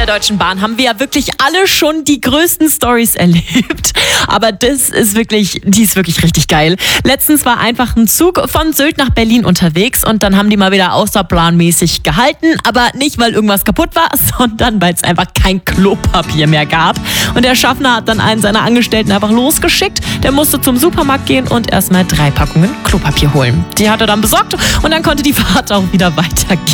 der Deutschen Bahn haben wir ja wirklich alle schon die größten Stories erlebt. Aber die ist wirklich richtig geil. Letztens war einfach ein Zug von Sylt nach Berlin unterwegs und dann haben die mal wieder außerplanmäßig gehalten. Aber nicht, weil irgendwas kaputt war, sondern weil es einfach kein Klopapier mehr gab. Und der Schaffner hat dann einen seiner Angestellten einfach losgeschickt. Der musste zum Supermarkt gehen und erstmal 3 Packungen Klopapier holen. Die hat er dann besorgt und dann konnte die Fahrt auch wieder weitergehen.